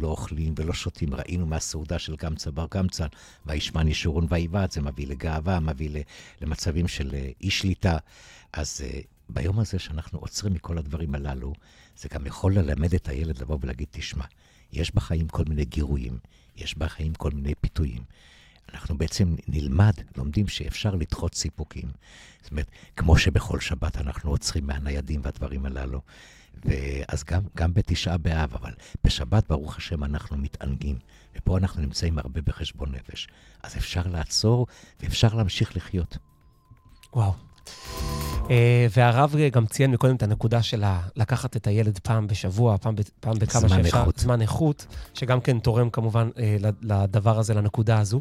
לא אוכלים ולא שותים. ראינו מהסעודה של קמצא בר קמצא, וישמן ישורון ויבעט, זה מביא לגאווה, מביא למצבים של אי שליטה. אז ביום הזה שאנחנו עוצרים מכל הדברים הללו, זה גם יכול ללמד את הילד לבוא ולהגיד, תשמע, יש בחיים כל מיני גירויים, יש בחיים כל מיני פיתויים. אנחנו בעצם לומדים שאפשר לדחות סיפוקים. זאת אומרת, כמו שבכל שבת אנחנו עוצרים מהניידים והדברים הללו. ואז גם בתשעה באב, אבל בשבת ברוך השם אנחנו מתענגים. ופה אנחנו נמצאים הרבה בחשבון נפש. אז אפשר לעצור ואפשר להמשיך לחיות. וואו. והרב גם ציין מקודם את הנקודה של לקחת את הילד פעם בשבוע, פעם בכמה שאפשר, זמן איכות, שגם כן תורם כמובן לדבר הזה, לנקודה הזו.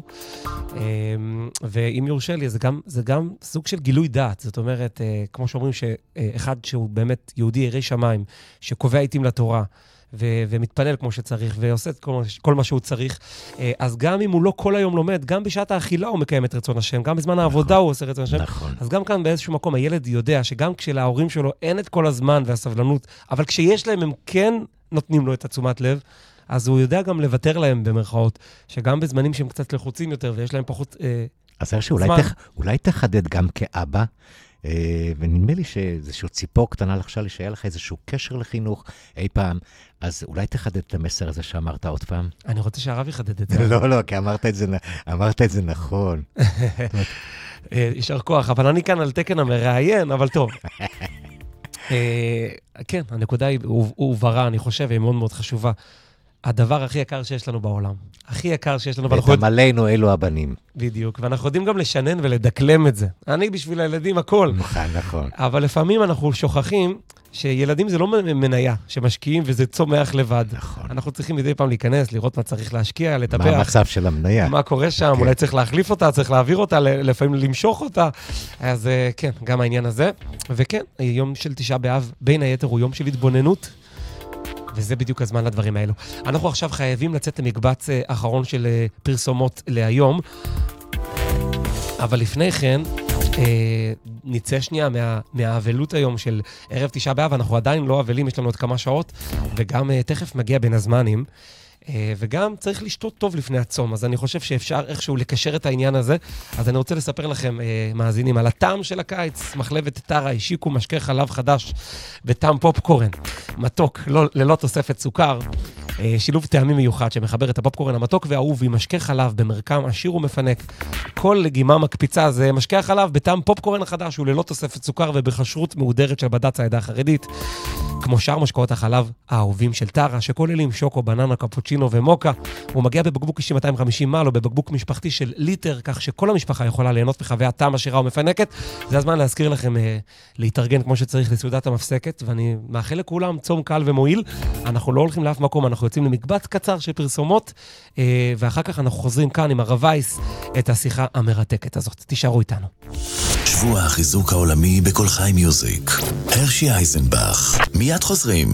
ואם יורשה לי, זה גם סוג של גילוי דעת. זאת אומרת, כמו שאומרים שאחד שהוא באמת יהודי ירא שמיים, שקובע עיתים לתורה, ומתפלל כמו שצריך, ועושה את כל מה שהוא צריך, אז גם אם הוא לא כל היום לומד, גם בשעת האכילה הוא מקיים את רצון השם, גם בזמן העבודה הוא עושה רצון השם, אז גם כאן באיזשהו מקום הילד יודע שגם כשלהורים שלו אין את כל הזמן והסבלנות, אבל כשיש להם הם כן נותנים לו את התשומת לב, אז הוא יודע גם לוותר להם במרכאות, שגם בזמנים שהם קצת לחוצים יותר ויש להם פחות אז אולי תחדד גם כאבא, ונדמה לי שאיזשהו ציפור קטנה לחשב שהיה לך איזשהו קשר לחינוך אי פעם, אז אולי תחדד את המסר הזה שאמרת עוד פעם. אני רוצה שהרב יחדד את זה. לא, כי אמרת את זה נכון. יישר כוח, אבל אני כאן על תקן המראיין, אבל טוב. כן, הנקודה היא הובהרה, אני חושב, היא מאוד מאוד חשובה. הדבר הכי יקר שיש לנו בעולם. הכי יקר שיש לנו. ואת עמלנו אלו הבנים. בדיוק, ואנחנו יודעים גם לשנן ולדקלם את זה. אני בשביל הילדים הכל. נכון. אבל לפעמים אנחנו שוכחים שילדים זה לא מניה, שמשקיעים וזה צומח לבד. נכון. אנחנו צריכים מדי פעם להיכנס, לראות מה צריך להשקיע, לטפח. מה המצב של המניה? מה קורה שם, אולי צריך להחליף אותה, צריך להעביר אותה, לפעמים למשוך אותה. אז כן, גם העניין הזה. וכן, יום של תשעה באב, בין היתר הוא יום של התבוננות, וזה בדיוק הזמן לדברים האלו. אנחנו עכשיו חייבים לצאת למקבץ האחרון של פרסומות להיום, אבל לפני כן, נצא שנייה מהאבלות היום של ערב תשעה באב, אנחנו עדיין לא אבלים, יש לנו עוד כמה שעות, וגם תכף מגיע בין הזמנים, וגם צריך לשתות טוב לפני הצום, אז אני חושב שאפשר איכשהו לקשר את העניין הזה, אז אני רוצה לספר לכם, מאזינים, על הטעם של הקיץ, מחלבת טרה, השיקו משקה חלב חדש, בטעם פופקורן, מתוק, ללא תוספת סוכר, שילוב טעמים מיוחד שמחבר את הפופקורן המתוק והאהוב עם משקה חלב במרקם עשיר ומפנק. כל לגימה מקפיצה זה משקה החלב בטעם פופקורן החדש, הוא ללא תוספת סוכר ובחשרות מהודרת של בד"ץ העדה החרדית. כמו שאר משקאות החלב האהובים של טרה, שכוללים שוקו, בננה, קפוצ'ינו ומוקה. הוא מגיע בבקבוק אישי 250 מל או בבקבוק משפחתי של ליטר, כך שכל המשפחה יכולה ליהנות מחוויה טעם עשירה ומפנקת. זה הזמן להזכיר לכם להתארגן כמו שצריך לסעודת המפסקת, ואני מאחל לכולם צום קל ומועיל. אנחנו לא הולכים לאף מקום, אנחנו יוצאים למקבץ קצר של פרסומות, ואחר כך אנחנו חוזרים כאן עם הרב וייס את השיחה המרתקת הזאת. תישארו איתנו. שבוע החיזוק העולמי בכל חי מיוזיק. הרשי אייזנבך. מיד חוזרים.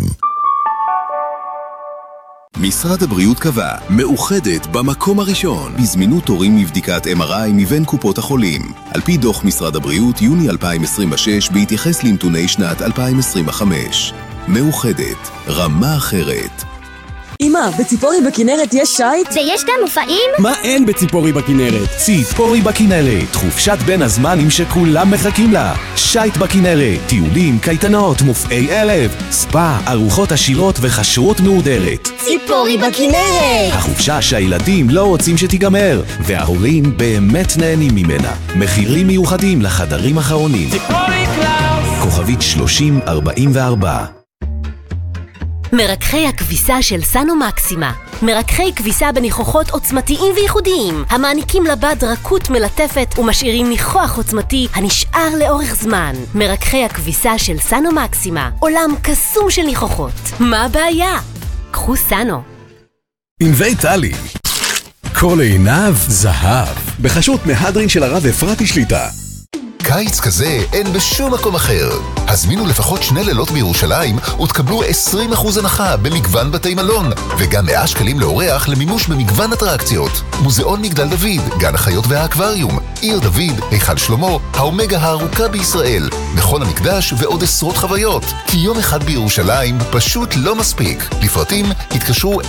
משרד הבריאות קבע, מאוחדת במקום הראשון, בזמינות תורים מבדיקת MRI מבין קופות החולים. על פי דוח משרד הבריאות, יוני 2026, בהתייחס לנתוני שנת 2025. מאוחדת, רמה אחרת. אמא, בציפורי בכנרת יש שייט? ויש גם מופעים? מה אין בציפורי בכנרת? ציפורי בכנרת, חופשת בין הזמנים שכולם מחכים לה. שייט בכנרת, טיולים, קייטנות, מופעי ערב, ספא, ארוחות עשירות וחשרות מהודרת. ציפורי בכנרת! החופשה שהילדים לא רוצים שתיגמר, וההורים באמת נהנים ממנה. מחירים מיוחדים לחדרים אחרונים. ציפורי קלאוס! כוכבית 3044. מרככי הכביסה של סנו מקסימה. מרככי כביסה בניחוחות עוצמתיים וייחודיים, המעניקים לבד רכות מלטפת ומשאירים ניחוח עוצמתי הנשאר לאורך זמן. מרככי הכביסה של סנו מקסימה, עולם קסום של ניחוחות. מה הבעיה? קחו סנו. ענבי טלי, כל עיניו זהב, בחשות מהדרין של הרב אפרתי שליטה. קיץ כזה אין בשום מקום אחר. הזמינו לפחות 2 לילות בירושלים ותקבלו 20% הנחה במגוון בתי מלון, וגם 100 שקלים לאורח למימוש במגוון אטרקציות. מוזיאון מגדל דוד, גן החיות והאקווריום, עיר דוד, היכל שלמה, האומגה הארוכה בישראל, מכון המקדש ועוד עשרות חוויות. כי יום אחד בירושלים פשוט לא מספיק. לפרטים התקשרו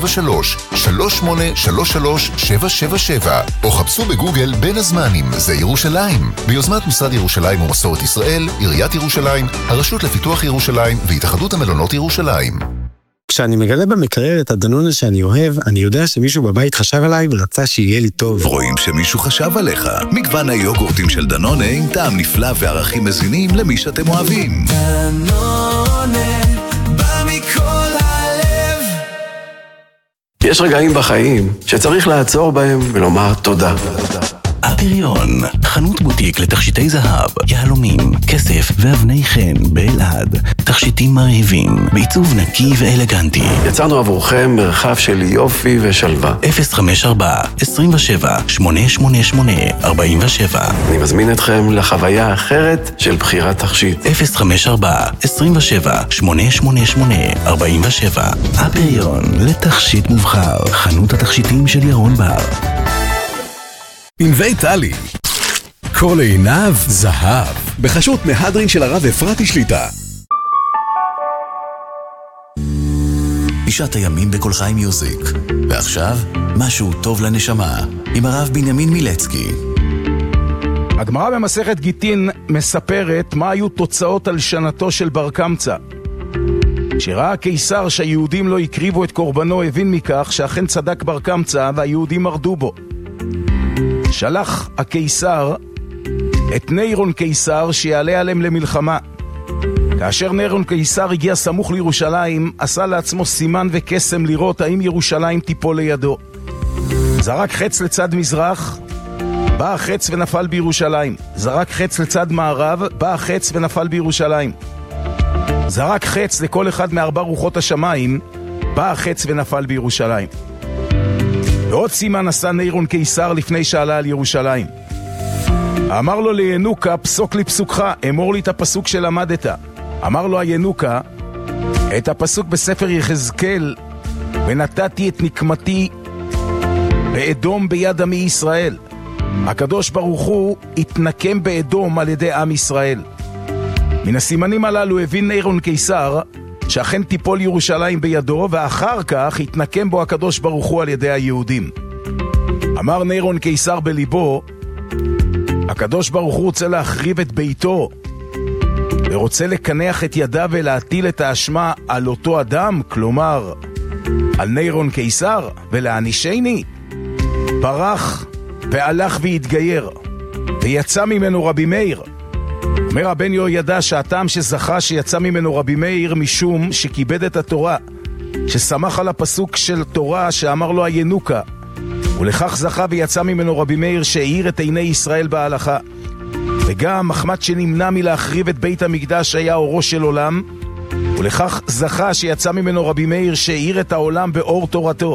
073-3833-777 או חפשו בגוגל בין הזמנים, זה ירושלים. ביוזמת משרד ירושלים ומסורת ישראל, עיריית ירושלים, הרשות לפיתוח ירושלים והתאחדות המלונות ירושלים. כשאני מגלה במקרר את הדנונה שאני אוהב, אני יודע שמישהו בבית חשב עליי ורצה שיהיה לי טוב. רואים שמישהו חשב עליך. מגוון היוגורטים של דנונה עם טעם נפלא וערכים מזינים למי שאתם אוהבים. דנונה, בא מכל הלב. יש רגעים בחיים שצריך לעצור בהם ולומר תודה. הפריון, חנות בוטיק לתכשיטי זהב, יהלומים, כסף ואבני חן באלעד. תכשיטים מרהיבים, בעיצוב נקי ואלגנטי. יצרנו עבורכם מרחב של יופי ושלווה. 054-27-888-47. אני מזמין אתכם לחוויה אחרת של בחירת תכשיט. 054-27-888-47. הפריון, לתכשיט מובחר. חנות התכשיטים של ירון בר. עם ויטלי. כל עיניו זהב. בחשות מהדרין של הרב אפרתי שליטה. אישת הימים בכל חי מיוזיק. ועכשיו, משהו טוב לנשמה. עם הרב בנימין מילצקי. הגמרא במסכת גיטין מספרת מה היו תוצאות הלשנתו של בר קמצא. כשראה הקיסר שהיהודים לא הקריבו את קורבנו, הבין מכך שאכן צדק בר קמצא והיהודים מרדו בו. שלח הקיסר את נירון קיסר שיעלה עליהם למלחמה. כאשר נירון קיסר הגיע סמוך לירושלים, עשה לעצמו סימן וקסם לראות האם ירושלים תיפול לידו. זרק חץ לצד מזרח, בא החץ ונפל בירושלים. זרק חץ לצד מערב, בא החץ ונפל בירושלים. זרק חץ לכל אחד מארבע רוחות השמיים, בא החץ ונפל בירושלים. ועוד סימן עשה נירון קיסר לפני שעלה על ירושלים. אמר לו לינוקה, פסוק לי פסוקך, אמור לי את הפסוק שלמדת. אמר לו הינוקה את הפסוק בספר יחזקאל, ונתתי את נקמתי באדום ביד עמי ישראל. הקדוש ברוך הוא התנקם באדום על ידי עם ישראל. מן הסימנים הללו הבין נירון קיסר שאכן תיפול ירושלים בידו, ואחר כך התנקם בו הקדוש ברוך הוא על ידי היהודים. אמר נירון קיסר בליבו, הקדוש ברוך הוא רוצה להחריב את ביתו, ורוצה לקנח את ידיו ולהטיל את האשמה על אותו אדם, כלומר, על נירון קיסר, ולענישני. ברח והלך והתגייר, ויצא ממנו רבי מאיר. אומר הבן יהוידע שהטעם שזכה שיצא ממנו רבי מאיר משום שכיבד את התורה, ששמח על הפסוק של תורה שאמר לו הינוקה, ולכך זכה ויצא ממנו רבי מאיר שהאיר את עיני ישראל בהלכה. וגם מחמת שנמנע מלהחריב את בית המקדש היה אורו של עולם, ולכך זכה שיצא ממנו רבי מאיר שהאיר את העולם באור תורתו.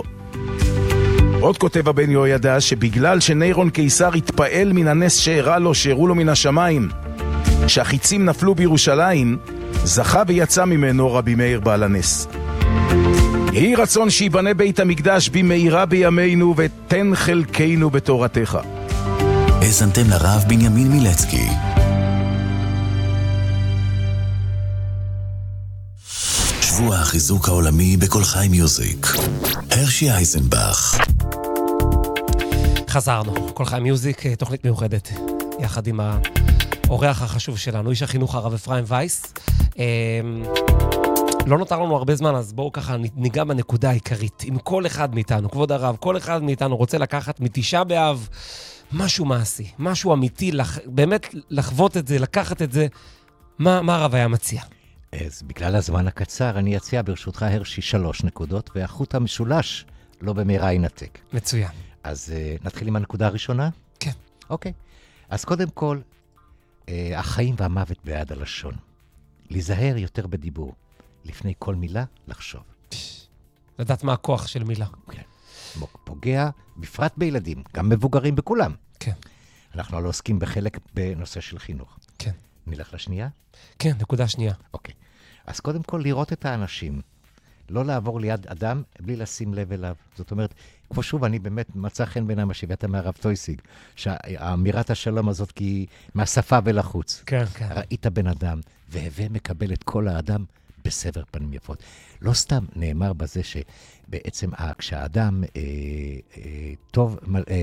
עוד כותב הבן יהוידע שבגלל שנירון קיסר התפעל מן הנס שהראה לו, שהראו לו מן השמיים, שהחיצים נפלו בירושלים, זכה ויצא ממנו רבי מאיר בעל הנס. יהי רצון שיבנה בית המקדש במהרה בימינו, ותן חלקנו בתורתך. האזנתם לרב בנימין מילצקי. שבוע החיזוק העולמי בכל חי מיוזיק. הרשי אייזנבך. חזרנו, כל חי מיוזיק, תוכנית מיוחדת, יחד עם האורח החשוב שלנו, איש החינוך הרב אפרים וייס. לא נותר לנו הרבה זמן, אז בואו ככה ניגע בנקודה העיקרית. עם כל אחד מאיתנו, כבוד הרב, כל אחד מאיתנו רוצה לקחת מתשעה באב משהו מעשי, משהו אמיתי, באמת לחוות את זה, לקחת את זה. מה הרב היה מציע? אז בגלל הזמן הקצר, אני אציע ברשותך הרשי 3 נקודות, והחוט המשולש לא במהרה ינתק. מצוין. אז נתחיל עם הנקודה הראשונה? כן. אוקיי. אז קודם כל, החיים והמוות ביד הלשון. להיזהר יותר בדיבור. לפני כל מילה, לחשוב. לדעת מה הכוח של מילה. כן. פוגע, בפרט בילדים, גם מבוגרים בכולם. כן. אנחנו לא עוסקים בחלק בנושא של חינוך. כן. נלך לשנייה? כן, נקודה שנייה. אוקיי. אז קודם כל, לראות את האנשים, לא לעבור ליד אדם בלי לשים לב אליו. זאת אומרת, כמו שוב, אני באמת מצא חן בעיניי מה שהבאת מהרב טויסיג, שהאמירת השלום הזאת כי מהשפה ולחוץ. כן, כן. ראית בן אדם, והווה מקבל את כל האדם בסבר פנים יפות. לא סתם נאמר בזה שבעצם כשהאדם טוב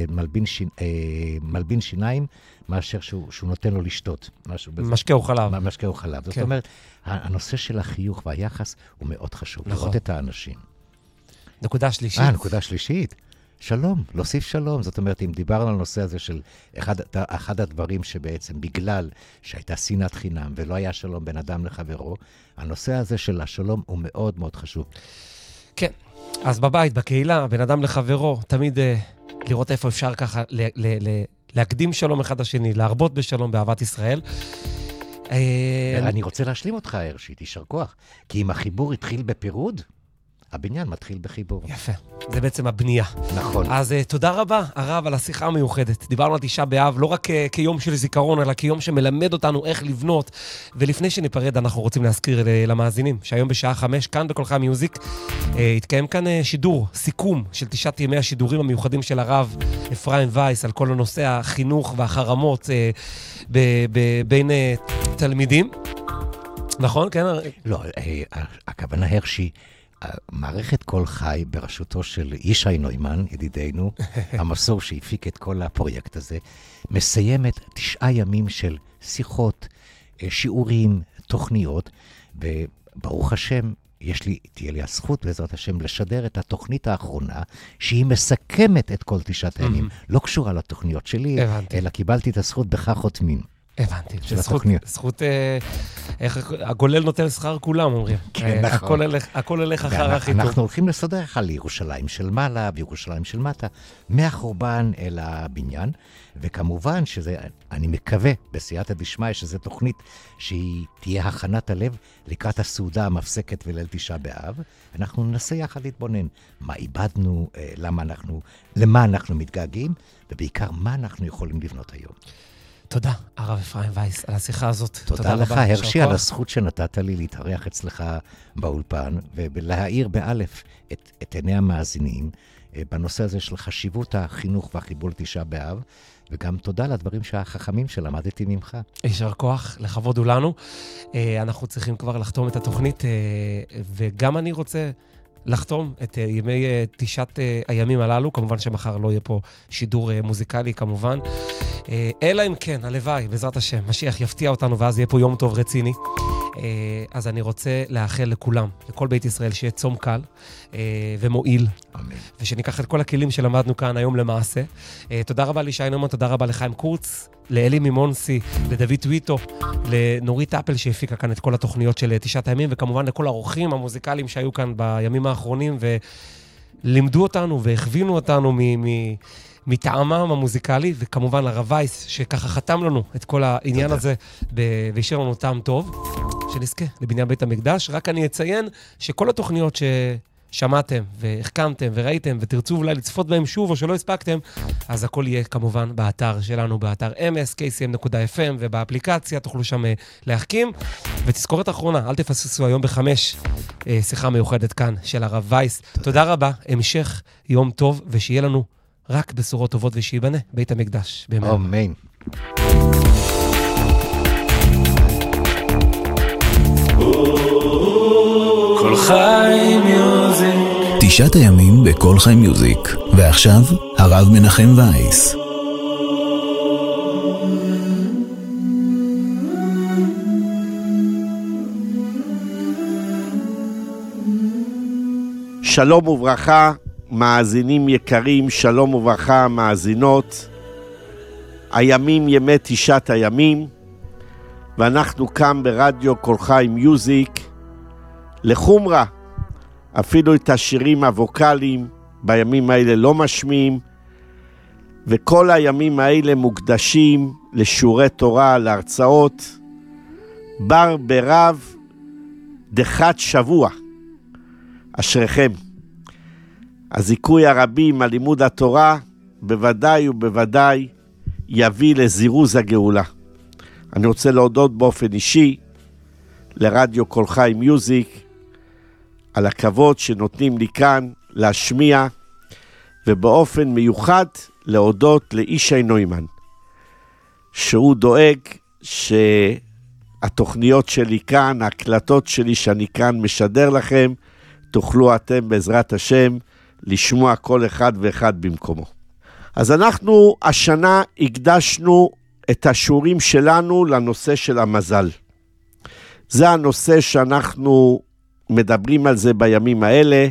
מלבין שיניים, מאשר שהוא נותן לו לשתות. משקה או חלב. משקה או חלב. זאת אומרת, הנושא של החיוך והיחס הוא מאוד חשוב. לראות את האנשים. נקודה שלישית. נקודה שלישית. שלום, להוסיף שלום. זאת אומרת, אם דיברנו על הנושא הזה של אחד הדברים שבעצם בגלל שהייתה שנאת חינם ולא היה שלום בין אדם לחברו, הנושא הזה של השלום הוא מאוד מאוד חשוב. כן, אז בבית, בקהילה, בין אדם לחברו, תמיד לראות איפה אפשר ככה להקדים שלום אחד השני, להרבות בשלום באהבת ישראל. אני רוצה להשלים אותך, הרשי, תישר כוח. כי אם החיבור התחיל בפירוד, הבניין מתחיל בחיבור. יפה, זה בעצם הבנייה. נכון. אז תודה רבה, הרב, על השיחה המיוחדת. דיברנו על תשעה באב, לא רק כיום של זיכרון, אלא כיום שמלמד אותנו איך לבנות. ולפני שניפרד, אנחנו רוצים להזכיר למאזינים, שהיום בשעה 5, כאן בכל חי מיוזיק, התקיים כאן שידור, סיכום של 9 ימי השידורים המיוחדים של הרב אפרים וייס, על כל הנושא החינוך והחרמות בין תלמידים. נכון, כן? לא, הכוונה הרשי, מערכת כל חי בראשותו של ישי נוימן, ידידנו, המסור שהפיק את כל הפרויקט הזה, מסיימת 9 ימים של שיחות, שיעורים, תוכניות, וברוך השם, תהיה לי הזכות בעזרת השם לשדר את התוכנית האחרונה, שהיא מסכמת את כל 9 הימים. לא קשורה לתוכניות שלי, אלא קיבלתי את הזכות בכך חותמים. הבנתי, זכות, איך הגולל נותן שכר כולם, אומרים. כן, נכון. הכל הולך אחר החיתום. אנחנו הולכים לסדר על ירושלים של מעלה וירושלים של מטה, מהחורבן אל הבניין, וכמובן שזה, אני מקווה, בסייעתא דשמיא, שזו תוכנית שהיא תהיה הכנת הלב לקראת הסעודה המפסקת וליל 9 באב. אנחנו ננסה יחד להתבונן מה איבדנו, למה אנחנו מתגעגעים, ובעיקר מה אנחנו יכולים לבנות היום. תודה, הרב אפרים וייס, על השיחה הזאת. תודה לך, הרשי, על הזכות שנתת לי להתארח אצלך באולפן, ולהאיר באלף את עיני המאזינים, בנושא הזה של חשיבות החינוך והחיבור 9 באב, וגם תודה לדברים שהחכמים שלמדתי ממך. יישר כוח, לכבוד הוא לנו. אנחנו צריכים כבר לחתום את התוכנית, וגם אני רוצה לחתום את ימי 9 הימים הללו. כמובן שמחר לא יהיה פה שידור מוזיקלי, כמובן. אלא אם כן, הלוואי, בעזרת השם, משיח יפתיע אותנו, ואז יהיה פה יום טוב רציני. אז אני רוצה לאחל לכולם, לכל בית ישראל, שיהיה צום קל ומועיל. אמן. ושניקח את כל הכלים שלמדנו כאן היום למעשה. תודה רבה לישי נוימן, תודה רבה לחיים קורץ, לאלי מימונסי, לדוד טוויטו, לנורית אפל שהפיקה כאן את כל התוכניות של 9 הימים, וכמובן לכל האורחים המוזיקליים שהיו כאן בימים האחרונים, ולימדו אותנו והכווינו אותנו מטעמם המוזיקלי, וכמובן לרב וייס, שככה חתם לנו את כל העניין הזה, והשאיר לנו טעם טוב, שנזכה לבניין בית המקדש. רק אני אציין שכל התוכניות ששמעתם, והחכמתם, וראיתם, ותרצו אולי לצפות בהם שוב, או שלא הספקתם, אז הכל יהיה כמובן באתר שלנו, באתר ms.kcm.fm, ובאפליקציה תוכלו שם להחכים. ותזכורת אחרונה, אל תפססו היום ב5, שיחה מיוחדת כאן של הרב וייס. תודה רבה, המשך יום טוב, ושיהיה לנו רק בשורות טובות, ושיבנה בית המקדש. אמן. כל חי מיוזיק. 9 הימים בכל חי מיוזיק. ועכשיו, הרב מנחם וייס. שלום וברכה, מאזינים יקרים, שלום וברכה, מאזינות. הימים ימי 9 הימים, ואנחנו כאן ברדיו כל חי מיוזיק לחומרה. אפילו את השירים הווקליים בימים האלה לא משמיעים, וכל הימים האלה מוקדשים לשיעורי תורה, להרצאות. בר ברב דחת שבוע, אשריכם. הזיכוי הרבי מלימוד התורה בוודאי ובוודאי יביא לזירוז הגאולה. אני רוצה להודות באופן אישי לרדיו כל חי מיוזיק על הכבוד שנותנים לי כאן להשמיע, ובאופן מיוחד להודות לאישי נוימן, שהוא דואג שהתוכניות שלי כאן, ההקלטות שלי שאני כאן משדר לכם, תוכלו אתם בעזרת השם לשמוע כל אחד ואחד במקומו. אז אנחנו השנה הקדשנו את השיעורים שלנו לנושא של המזל. זה הנושא שאנחנו מדברים על זה בימים האלה.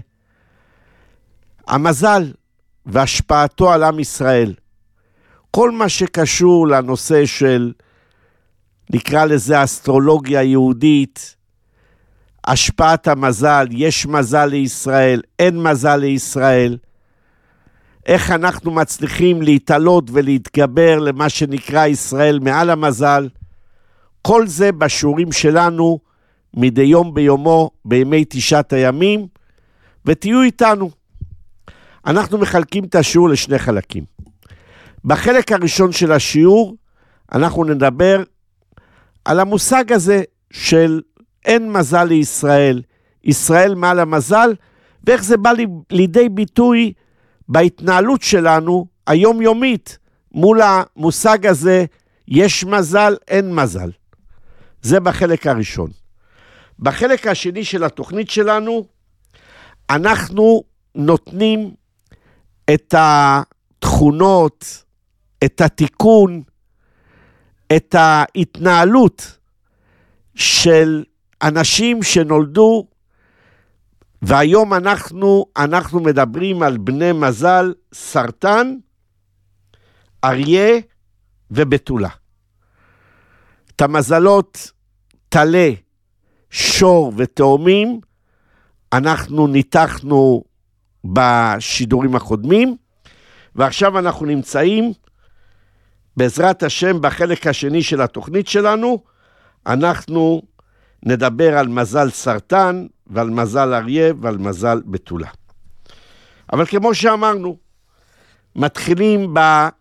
המזל והשפעתו על עם ישראל. כל מה שקשור לנושא של, נקרא לזה אסטרולוגיה יהודית, השפעת המזל, יש מזל לישראל, אין מזל לישראל, איך אנחנו מצליחים להתעלות ולהתגבר למה שנקרא ישראל מעל המזל, כל זה בשיעורים שלנו מדי יום ביומו בימי 9 הימים, ותהיו איתנו. אנחנו מחלקים את השיעור לשני חלקים. בחלק הראשון של השיעור אנחנו נדבר על המושג הזה של אין מזל לישראל, ישראל מעל המזל, ואיך זה בא לידי ביטוי בהתנהלות שלנו היומיומית מול המושג הזה, יש מזל, אין מזל. זה בחלק הראשון. בחלק השני של התוכנית שלנו, אנחנו נותנים את התכונות, את התיקון, את ההתנהלות של אנשים שנולדו, והיום אנחנו מדברים על בני מזל, סרטן, אריה ובתולה. את המזלות תלה, שור ותאומים, אנחנו ניתחנו בשידורים הקודמים, ועכשיו אנחנו נמצאים, בעזרת השם, בחלק השני של התוכנית שלנו, אנחנו נדבר על מזל סרטן, ועל מזל אריה, ועל מזל בתולה. אבל כמו שאמרנו, מתחילים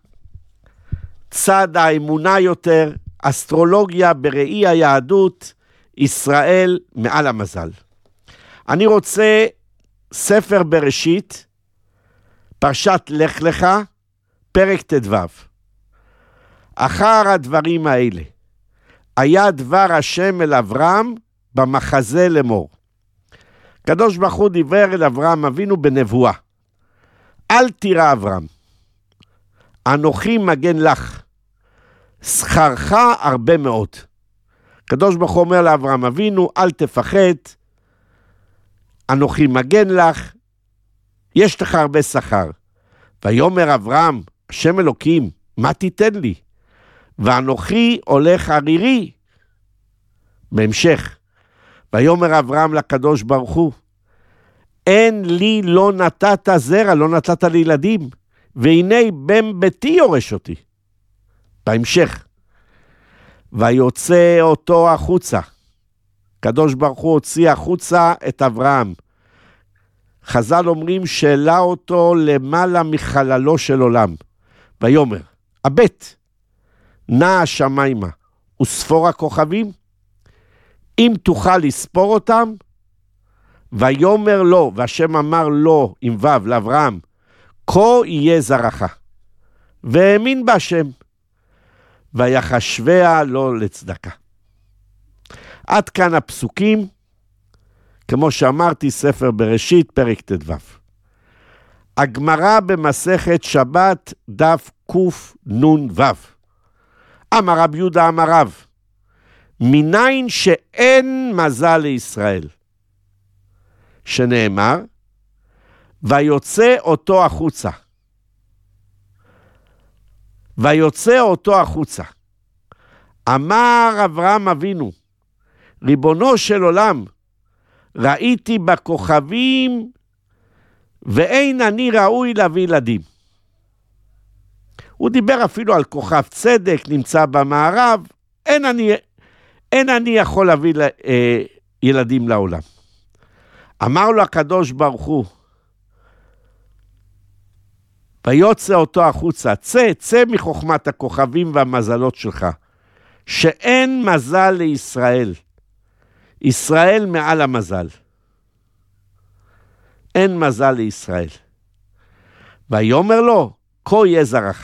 בצד האמונה יותר, אסטרולוגיה בראי היהדות, ישראל מעל המזל. אני רוצה ספר בראשית, פרשת לך לך, פרק ט"ו. אחר הדברים האלה, היה דבר השם אל אברהם במחזה לאמור. קדוש ברוך הוא דיבר אל אברהם אבינו בנבואה. אל תירא אברהם, אנוכי מגן לך, שכרך הרבה מאוד. קדוש ברוך הוא אומר לאברהם אבינו, אל תפחד, אנוכי מגן לך, יש לך הרבה שכר. ויאמר אברהם, השם אלוקים, מה תיתן לי? ואנוכי הולך ערירי. בהמשך, ויאמר אברהם לקדוש ברוך הוא, אין לי לא נתת זרע, לא נתת לי ילדים, והנה בן ביתי יורש אותי. בהמשך, ויוצא אותו החוצה. קדוש ברוך הוא הוציא החוצה את אברהם. חז"ל אומרים שאלה אותו למעלה מחללו של עולם. ויאמר, הבט, נע השמיימה וספור הכוכבים, אם תוכל לספור אותם, ויאמר לו, והשם אמר לו עם וו לאברהם, כה יהיה זרעך. והאמין בהשם, ויחשביה לו לצדקה. עד כאן הפסוקים, כמו שאמרתי, ספר בראשית, פרק ט"ו. הגמרא במסכת שבת, דף קנ"ו. אמר רב יהודה אמר רב, מניין שאין מזל לישראל, שנאמר, ויוצא אותו החוצה. ויוצא אותו החוצה. אמר אברהם אבינו, ריבונו של עולם, ראיתי בכוכבים, ואין אני ראוי להביא ילדים. הוא דיבר אפילו על כוכב צדק, נמצא במערב, אין אני יכול להביא ילדים לעולם. אמר לו הקדוש ברוך הוא, ויוצא אותו החוצה, צא מחוכמת הכוכבים והמזלות שלך, שאין מזל לישראל, ישראל מעל המזל. אין מזל לישראל. ויאמר לו, כה יהיה זרעך.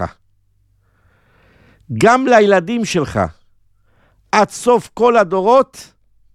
גם לילדים שלך, עד סוף כל הדורות,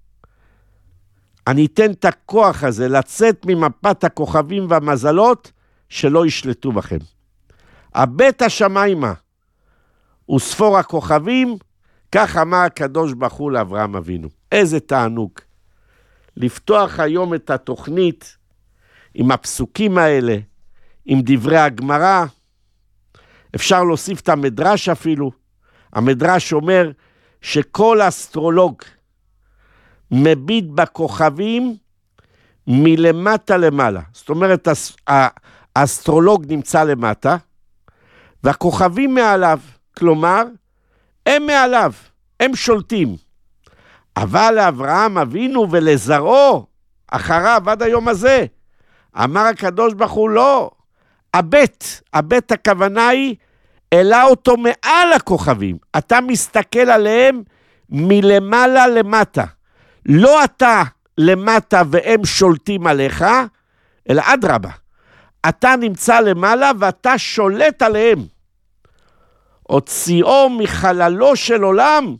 אני אתן את הכוח הזה לצאת ממפת הכוכבים והמזלות, שלא ישלטו בכם. הבית השמיימה וספור הכוכבים, כך אמר הקדוש ברוך הוא לאברהם אבינו. איזה תענוג. לפתוח היום את התוכנית עם הפסוקים האלה, עם דברי הגמרא, אפשר להוסיף את המדרש אפילו. המדרש אומר שכל אסטרולוג מביט בכוכבים מלמטה למעלה. זאת אומרת, האסטרולוג נמצא למטה, והכוכבים מעליו, כלומר, הם מעליו, הם שולטים. אבל לאברהם אבינו ולזרעו, אחריו עד היום הזה, אמר הקדוש ברוך הוא לא, הבית הכוונה היא, העלה אותו מעל הכוכבים. אתה מסתכל עליהם מלמעלה למטה. לא אתה למטה והם שולטים עליך, אלא אדרבה. אתה נמצא למעלה ואתה שולט עליהם. הוציאו מחללו של עולם,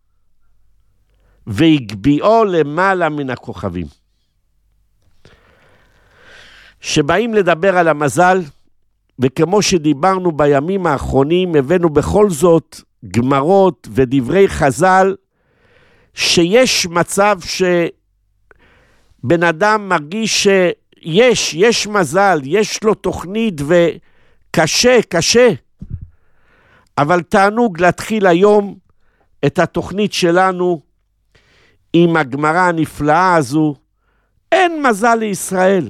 והגביאו למעלה מן הכוכבים. שבאים לדבר על המזל, וכמו שדיברנו בימים האחרונים, הבאנו בכל זאת גמרות ודברי חז"ל, שיש מצב שבן אדם מרגיש שיש מזל, יש לו תוכנית קשה. אבל תענוג להתחיל היום את התוכנית שלנו עם הגמרא הנפלאה הזו. אין מזל לישראל.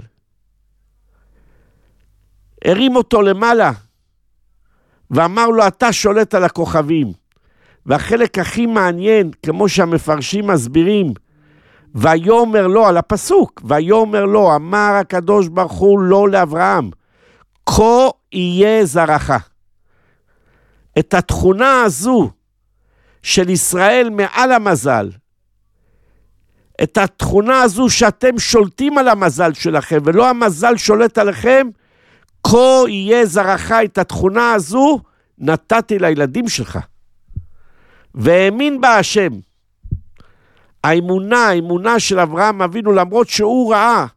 הרים אותו למעלה ואמר לו, אתה שולט על הכוכבים. והחלק הכי מעניין, כמו שהמפרשים מסבירים, ויאמר לו, על הפסוק, ויאמר לו, אמר הקדוש ברוך הוא לא לאברהם, כה יהיה זרעך. את התכונה הזו של ישראל מעל המזל, את התכונה הזו שאתם שולטים על המזל שלכם, ולא המזל שולט עליכם, כה יהיה זרעך, את התכונה הזו נתתי לילדים שלך. והאמין בה השם. האמונה של אברהם אבינו, למרות שהוא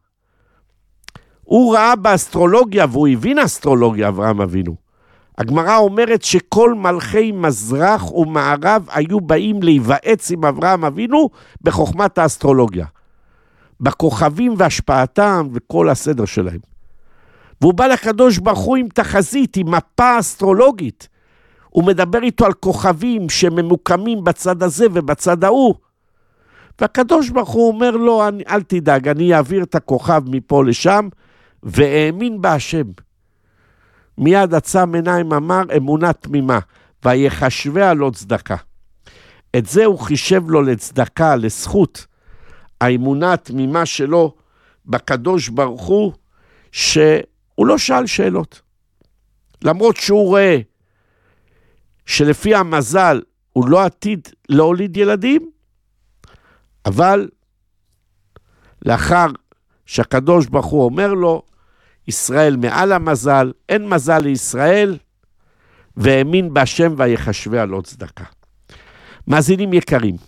ראה באסטרולוגיה, והוא הבין אסטרולוגיה, אברהם אבינו. הגמרא אומרת שכל מלכי מזרח ומערב היו באים להיוועץ עם אברהם אבינו בחוכמת האסטרולוגיה. בכוכבים והשפעתם וכל הסדר שלהם. והוא בא לקדוש ברוך הוא עם תחזית, עם מפה אסטרולוגית. הוא מדבר איתו על כוכבים שממוקמים בצד הזה ובצד ההוא. והקדוש ברוך הוא אומר לו, אל תדאג, אני אעביר את הכוכב מפה לשם, והאמין בה השם. מיד עצם עיניים אמר, אמונה תמימה, ויחשביה לו צדקה. את זה הוא חישב לו לצדקה, לזכות. האמונה התמימה שלו בקדוש ברוך הוא, שהוא לא שאל שאלות. למרות שהוא רואה שלפי המזל הוא לא עתיד להוליד ילדים, אבל לאחר שהקדוש ברוך הוא אומר לו, ישראל מעל המזל, אין מזל לישראל, והאמין בהשם ויחשביה לו צדקה. מאזינים יקרים,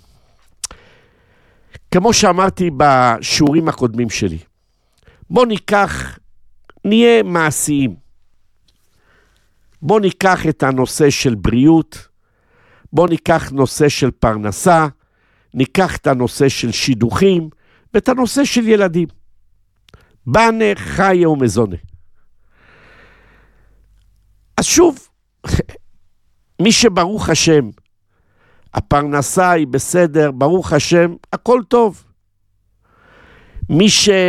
כמו שאמרתי בשיעורים הקודמים שלי, בוא נהיה מעשיים. בוא ניקח את הנושא של בריאות, בוא ניקח נושא של פרנסה, ניקח את הנושא של שידוכים, ואת הנושא של ילדים. בנה חיה ומזונה. אז שוב, מי שברוך השם, הפרנסה היא בסדר, ברוך השם, הכל טוב. מי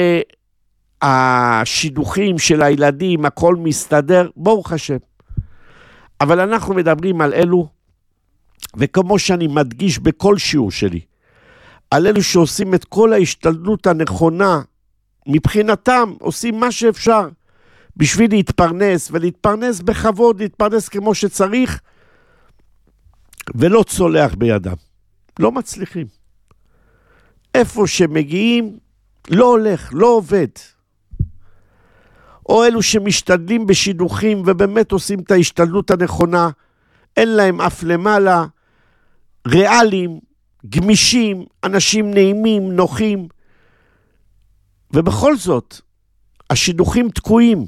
שהשידוכים של הילדים, הכל מסתדר, ברוך השם. אבל אנחנו מדברים על אלו, וכמו שאני מדגיש בכל שיעור שלי, על אלו שעושים את כל ההשתלטות הנכונה, מבחינתם עושים מה שאפשר, בשביל להתפרנס, ולהתפרנס בכבוד, להתפרנס כמו שצריך, ולא צולח בידם. לא מצליחים. איפה שמגיעים, לא הולך, לא עובד. או אלו שמשתדלים בשידוכים ובאמת עושים את ההשתדלות הנכונה, אין להם אף למעלה, ריאליים, גמישים, אנשים נעימים, נוחים, ובכל זאת, השידוכים תקועים.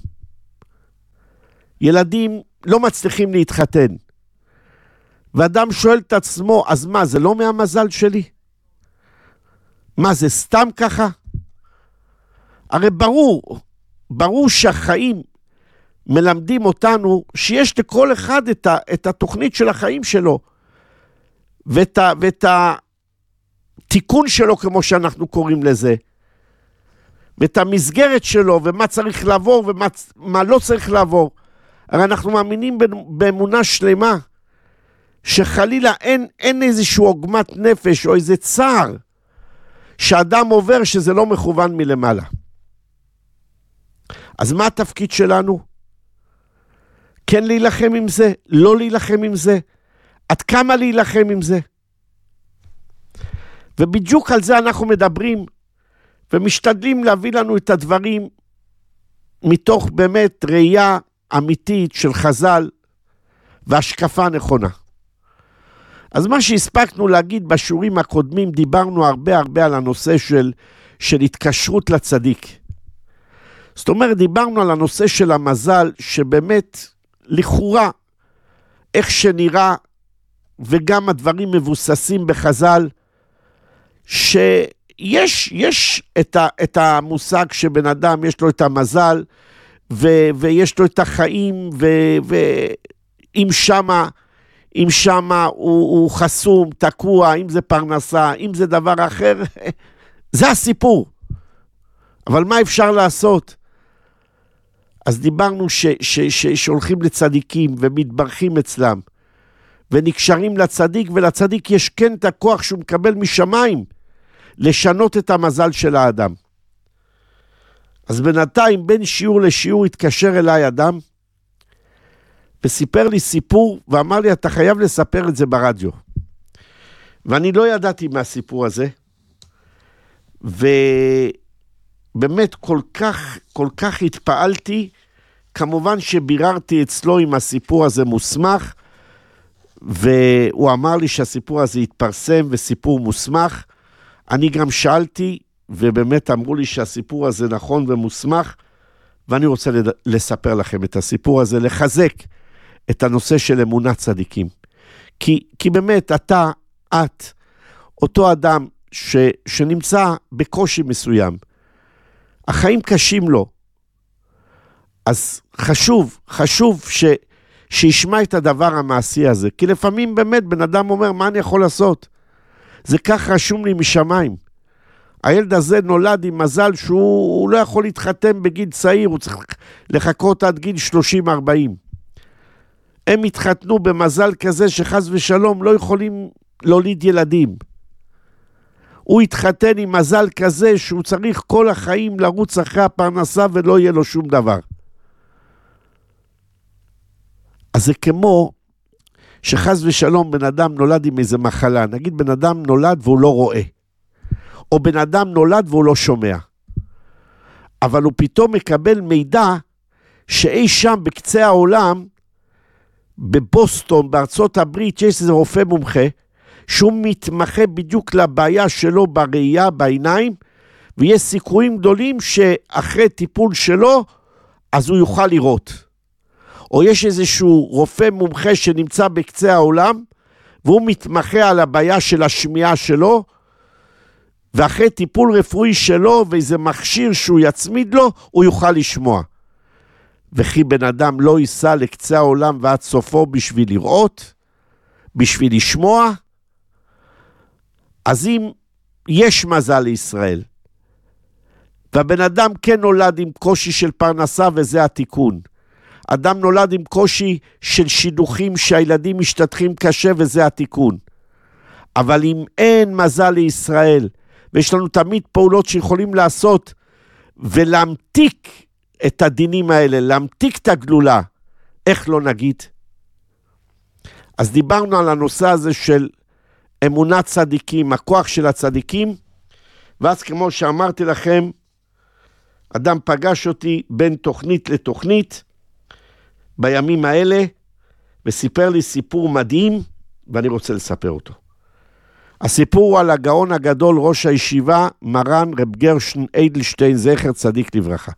ילדים לא מצליחים להתחתן. ואדם שואל את עצמו, אז מה, זה לא מהמזל שלי? מה, זה סתם ככה? הרי ברור שהחיים מלמדים אותנו שיש לכל אחד את התוכנית של החיים שלו, ואת התיקון שלו, כמו שאנחנו קוראים לזה, ואת המסגרת שלו, ומה צריך לעבור ומה לא צריך לעבור. הרי אנחנו מאמינים באמונה שלמה, שחלילה אין איזשהו עוגמת נפש או איזה צער שאדם עובר שזה לא מכוון מלמעלה. אז מה התפקיד שלנו? כן להילחם עם זה, לא להילחם עם זה, עד כמה להילחם עם זה? ובדיוק על זה אנחנו מדברים, ומשתדלים להביא לנו את הדברים מתוך באמת ראייה אמיתית של חז"ל והשקפה נכונה. אז מה שהספקנו להגיד בשיעורים הקודמים, דיברנו הרבה על הנושא של התקשרות לצדיק. זאת אומרת, דיברנו על הנושא של המזל, שבאמת לכאורה, איך שנראה, וגם הדברים מבוססים בחז"ל, שיש את המושג שבן אדם יש לו את המזל, ויש לו את החיים, אם שמה הוא חסום, תקוע, אם זה פרנסה, אם זה דבר אחר, זה הסיפור. אבל מה אפשר לעשות? אז דיברנו שהולכים לצדיקים ומתברכים אצלם, ונקשרים לצדיק, ולצדיק יש כן את הכוח שהוא מקבל משמיים, לשנות את המזל של האדם. אז בינתיים בין שיעור לשיעור התקשר אליי אדם, וסיפר לי סיפור, ואמר לי, אתה חייב לספר את זה ברדיו. ואני לא ידעתי מהסיפור הזה, ובאמת כל כך התפעלתי, כמובן שביררתי אצלו אם הסיפור הזה מוסמך, והוא אמר לי שהסיפור הזה התפרסם וסיפור מוסמך. אני גם שאלתי, ובאמת אמרו לי שהסיפור הזה נכון ומוסמך, ואני רוצה לספר לכם את הסיפור הזה, לחזק את הנושא של אמונת צדיקים. כי באמת את, אותו אדם שנמצא בקושי מסוים, החיים קשים לו, אז חשוב שישמע את הדבר המעשי הזה, כי לפעמים באמת בן אדם אומר, מה אני יכול לעשות? זה כך רשום לי משמיים. הילד הזה נולד עם מזל שהוא לא יכול להתחתן בגיל צעיר, הוא צריך לחכות עד גיל 30-40. הם התחתנו במזל כזה שחס ושלום לא יכולים להוליד ילדים. הוא התחתן עם מזל כזה שהוא צריך כל החיים לרוץ אחרי הפרנסה ולא יהיה לו שום דבר. אז זה כמו שחס ושלום בן אדם נולד עם איזה מחלה, נגיד בן אדם נולד והוא לא רואה, או בן אדם נולד והוא לא שומע, אבל הוא פתאום מקבל מידע שאי שם בקצה העולם, בבוסטון, בארצות הברית, יש איזה רופא מומחה, שהוא מתמחה בדיוק לבעיה שלו בראייה, בעיניים, ויש סיכויים גדולים שאחרי טיפול שלו, אז הוא יוכל לראות. או יש איזשהו רופא מומחה שנמצא בקצה העולם, והוא מתמחה על הבעיה של השמיעה שלו, ואחרי טיפול רפואי שלו, ואיזה מכשיר שהוא יצמיד לו, הוא יוכל לשמוע. וכי בן אדם לא ייסע לקצה העולם ועד סופו בשביל לראות, בשביל לשמוע, אז אם יש מזל לישראל, והבן אדם כן נולד עם קושי של פרנסה, וזה התיקון. אדם נולד עם קושי של שידוכים שהילדים משתתחים קשה, וזה התיקון. אבל אם אין מזל לישראל, ויש לנו תמיד פעולות שיכולים לעשות, ולהמתיק את הדינים האלה, להמתיק את הגלולה, איך לא נגיד? אז דיברנו על הנושא הזה של אמונת צדיקים, הכוח של הצדיקים, ואז כמו שאמרתי לכם, אדם פגש אותי בין תוכנית לתוכנית, בימים האלה, וסיפר לי סיפור מדהים, ואני רוצה לספר אותו. הסיפור הוא על הגאון הגדול, ראש הישיבה, מרן רב גרשון אדלשטיין, זכר צדיק לברכה.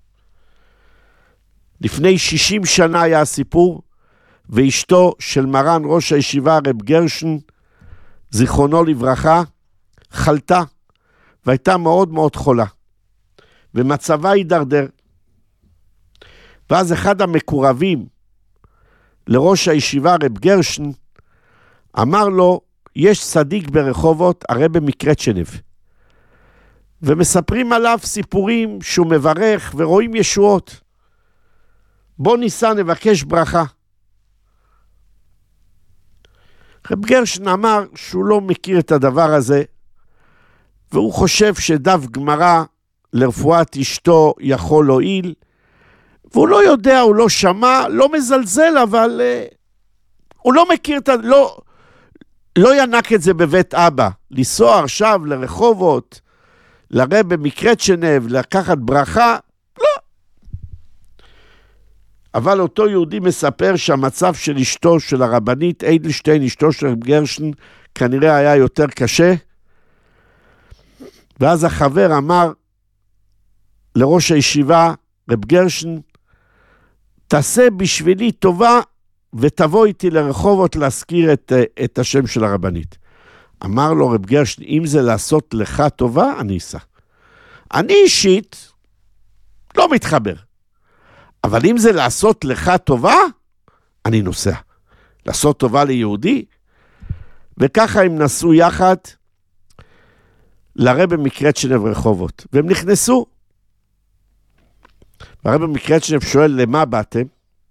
לפני 60 שנה היה הסיפור, ואשתו של מרן ראש הישיבה, רב גרשון, זיכרונו לברכה, חלתה, והייתה מאוד מאוד חולה. ומצבה הידרדר. ואז אחד המקורבים לראש הישיבה, רב גרשון, אמר לו, יש צדיק ברחובות, הרב מקרצ'נב. ומספרים עליו סיפורים שהוא מברך ורואים ישועות. בוא ניסה נבקש ברכה. רב גרשון אמר שהוא לא מכיר את הדבר הזה, והוא חושב שדף גמרא לרפואת אשתו יכול להועיל, והוא לא יודע, הוא לא שמע, לא מזלזל, אבל הוא לא מכיר את לא ינק את זה בבית אבא, לנסוע עכשיו לרחובות, לרב מקרצ'נב, לקחת ברכה, לא. אבל אותו יהודי מספר שהמצב של אשתו, של הרבנית אדלשטיין, אשתו של רב גרשון, כנראה היה יותר קשה, ואז החבר אמר לראש הישיבה, רב גרשון, תעשה בשבילי טובה, ותבוא איתי לרחובות להזכיר את השם של הרבנית. אמר לו רב גרשון, אם זה לעשות לך טובה, אני אסע. אני אישית לא מתחבר. אבל אם זה לעשות לך טובה, אני נוסע. לעשות טובה ליהודי, וככה הם נסעו יחד לרב מקרצ'נב רחובות. והם נכנסו. והרב מקרצ'נב שואל, למה באתם?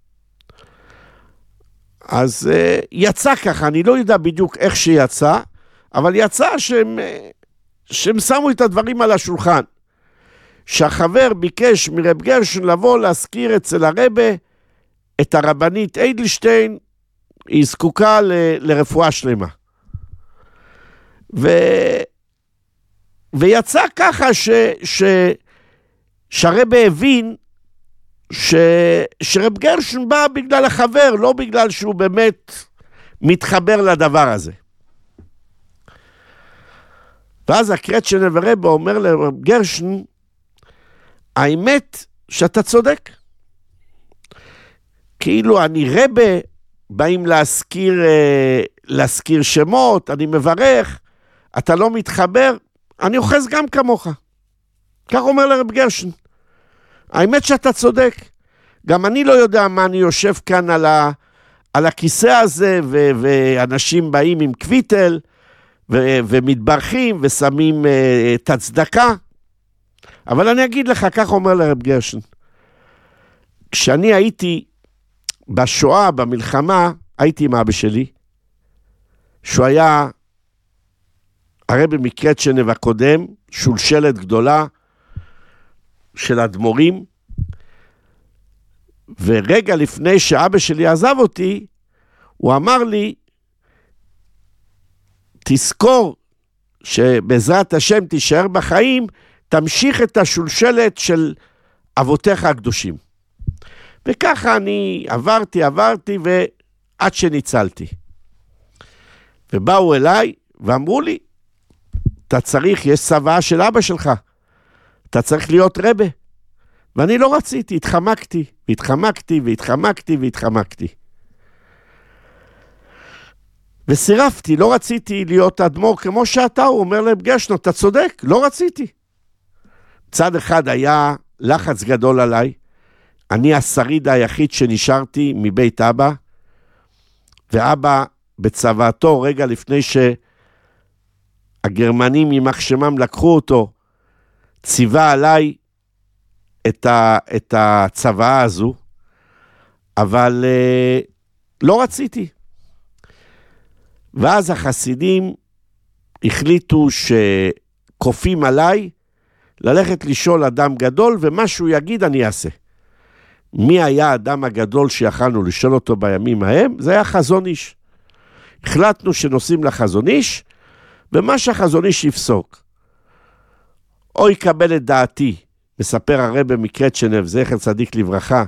אז יצא ככה, אני לא יודע בדיוק איך שיצא, אבל יצא שהם שמו את הדברים על השולחן. שהחבר ביקש מרב גרשון לבוא להזכיר אצל הרבה את הרבנית אדלשטיין, היא זקוקה לרפואה שלמה. ויצא ככה שהרבה הבין שרב גרשון בא בגלל החבר, לא בגלל שהוא באמת מתחבר לדבר הזה. ואז הקרצ'נב הרבה אומר לרב גרשון, האמת שאתה צודק. כאילו אני רבה, באים להזכיר שמות, אני מברך, אתה לא מתחבר, אני אוחז גם כמוך. כך אומר לרב גרשון. האמת שאתה צודק. גם אני לא יודע מה אני יושב כאן על הכיסא הזה, ואנשים באים עם קוויטל, ומתברכים, ושמים את הצדקה. אבל אני אגיד לך, כך אומר לרב גרשון. כשאני הייתי בשואה, במלחמה, הייתי עם אבא שלי, שהוא היה הרב מקרצ'נב הקודם, שולשלת גדולה של אדמו"רים, ורגע לפני שאבא שלי עזב אותי, הוא אמר לי, תזכור שבעזרת השם תישאר בחיים, תמשיך את השולשלת של אבותיך הקדושים. וככה אני עברתי, ועד שניצלתי. ובאו אליי ואמרו לי, אתה צריך, יש צוואה של אבא שלך, אתה צריך להיות רבה. ואני לא רציתי, התחמקתי. וסירפתי, לא רציתי להיות אדמו"ר כמו שאתה, הוא אומר לרב גרשון, אתה צודק, לא רציתי. צד אחד היה לחץ גדול עליי, אני השריד היחיד שנשארתי מבית אבא, ואבא בצוואתו, רגע לפני שהגרמנים יימח שמם לקחו אותו, ציווה עליי את הצוואה הזו, אבל לא רציתי. ואז החסידים החליטו שקופים עליי ללכת לשאול אדם גדול, ומה שהוא יגיד אני אעשה. מי היה האדם הגדול שיכלנו לשאול אותו בימים ההם? זה היה חזון איש. החלטנו שנוסעים לחזון איש, ומה שהחזון איש יפסוק. או יקבל את דעתי מספר הרב מקרצ'נב, זכר צדיק לברכה,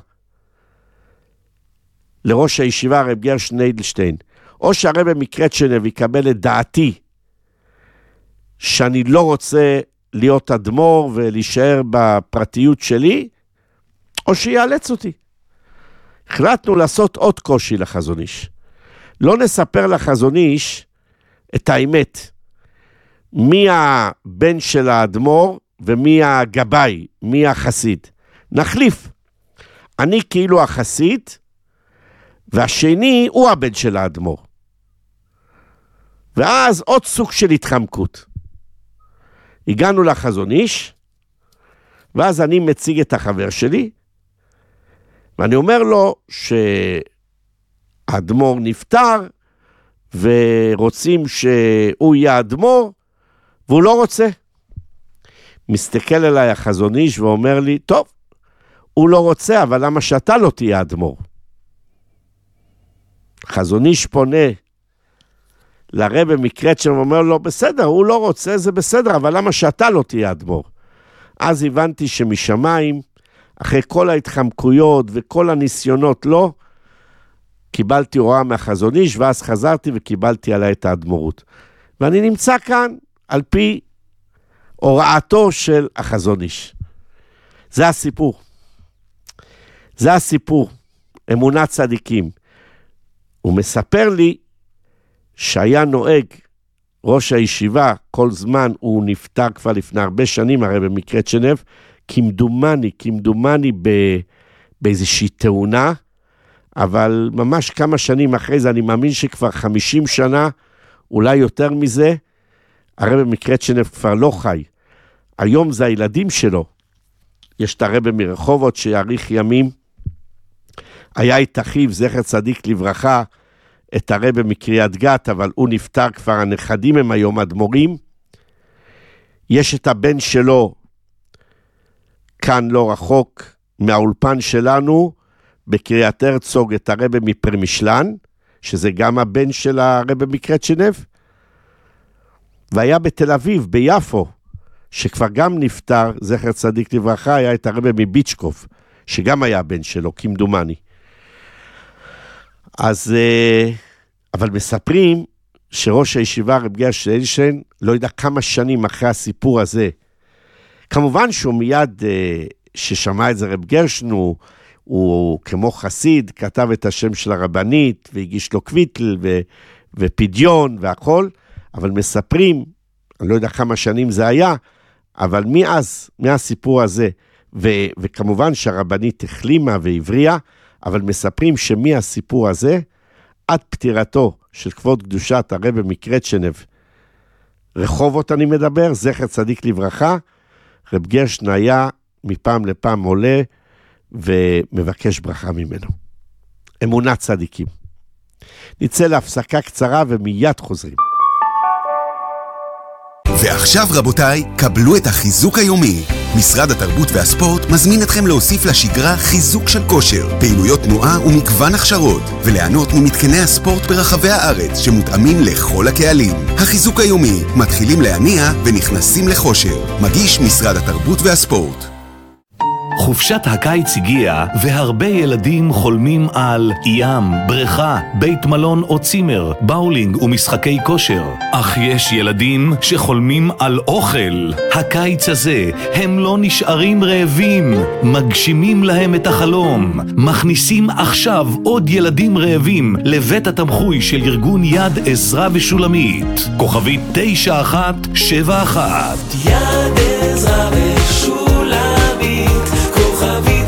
לראש הישיבה הרב גרשון אדלשטיין, או שהרב מקרצ'נב יקבל את דעתי, שאני לא רוצה להיות אדמו"ר ולהישאר בפרטיות שלי, או שיאלץ אותי. החלטנו לעשות עוד קושי לחזון איש. לא נספר לחזון איש את האמת. מי הבן של האדמו"ר ומי הגבאי, מי החסיד. נחליף. אני כאילו החסיד, והשני הוא הבן של האדמו"ר. ואז עוד סוג של התחמקות. הגענו לחזון איש, ואז אני מציג את החבר שלי, ואני אומר לו שהאדמו"ר נפטר, ורוצים שהוא יהיה אדמו"ר, והוא לא רוצה. מסתכל אליי החזון איש ואומר לי, טוב, הוא לא רוצה, אבל למה שאתה לא תהיה אדמו"ר? חזון איש פונה לרב מקרצ'נב ואומר לו, בסדר, הוא לא רוצה, זה בסדר, אבל למה שאתה לא תהיה אדמו"ר? אז הבנתי שמשמיים, אחרי כל ההתחמקויות וכל הניסיונות לא, קיבלתי הוראה מהחזון איש, ואז חזרתי וקיבלתי עליי את האדמו"רות. ואני נמצא כאן על פי הוראתו של החזון איש. זה הסיפור. זה הסיפור. אמונת צדיקים. הוא מספר לי שהיה נוהג ראש הישיבה, כל זמן הוא נפטר כבר לפני הרבה שנים, הרי במקרצ'נב, כמדומני באיזושהי תאונה, אבל ממש כמה שנים אחרי זה, אני מאמין שכבר 50 שנה, אולי יותר מזה, הרב מקרצ'נב כבר לא חי. היום זה הילדים שלו. יש את הרב מרחובות שיאריך ימים. היה את אחיו, זכר צדיק לברכה, את הרב מקריית גת, אבל הוא נפטר כבר, הנכדים הם היום אדמו"רים. יש את הבן שלו, כאן לא רחוק מהאולפן שלנו, בקריית הרצוג, את הרב מפרמישלן, שזה גם הבן של הרב מקרצ'נב, והיה בתל אביב, ביפו, שכבר גם נפטר, זכר צדיק לברכה, היה את הרב מביצ'קוף, שגם היה הבן שלו, כמדומני. אז, אבל מספרים שראש הישיבה רב גרשון אדלשטיין, לא יודע כמה שנים אחרי הסיפור הזה, כמובן שהוא מיד, ששמע את זה רב גרשון, הוא כמו חסיד, כתב את השם של הרבנית, והגיש לו קוויטל ופדיון והכל, אבל מספרים, אני לא יודע כמה שנים זה היה, אבל מהסיפור הזה, וכמובן שהרבנית החלימה והבריאה, אבל מספרים שמהסיפור הזה, עד פטירתו של כבוד קדושת הרב מקרצ'נב, רחובות אני מדבר, זכר צדיק לברכה, רב גרשון היה מפעם לפעם עולה, ומבקש ברכה ממנו. אמונת צדיקים. נצא להפסקה קצרה ומיד חוזרים. ועכשיו רבותיי, קבלו את החיזוק היומי. משרד התרבות והספורט מזמין אתכם להוסיף לשגרה חיזוק של כושר, פעילויות תנועה ומגוון הכשרות, וליהנות ממתקני הספורט ברחבי הארץ שמותאמים לכל הקהלים. החיזוק היומי, מתחילים להניע ונכנסים לחושר. מגיש משרד התרבות והספורט. חופשת הקיץ הגיעה, והרבה ילדים חולמים על ים, בריכה, בית מלון או צימר, באולינג ומשחקי כושר. אך יש ילדים שחולמים על אוכל. הקיץ הזה הם לא נשארים רעבים, מגשימים להם את החלום. מכניסים עכשיו עוד ילדים רעבים לבית התמחוי של ארגון יד עזרה ושולמית. כוכבית 9171. יד עזרה ושולמית, כוכבית